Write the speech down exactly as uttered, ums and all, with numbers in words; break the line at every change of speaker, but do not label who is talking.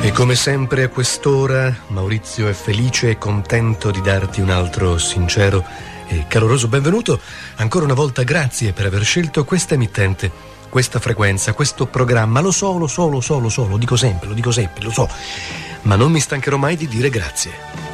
E come sempre a quest'ora Maurizio è felice e contento di darti un altro sincero e caloroso benvenuto. Ancora una volta grazie per aver scelto questa emittente, questa frequenza, questo programma. Lo so, lo so, lo so, lo so, lo dico sempre, lo dico sempre, lo so, ma non mi stancherò mai di dire grazie.